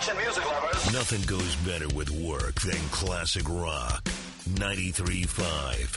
Attention music lovers. Nothing goes better with work than classic rock. 93.5